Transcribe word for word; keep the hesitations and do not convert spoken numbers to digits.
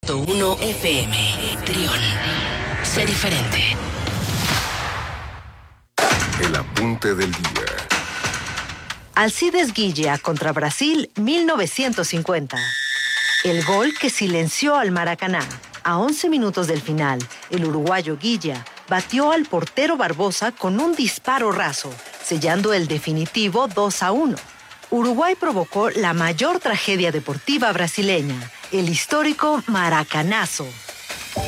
punto uno F M. Trión. Sé diferente. El apunte del día. Alcides Guilla contra Brasil, mil novecientos cincuenta. El gol que silenció al Maracaná. A once minutos del final, el uruguayo Guilla batió al portero Barbosa con un disparo raso, sellando el definitivo dos a uno. Uruguay provocó la mayor tragedia deportiva brasileña, el histórico Maracanazo.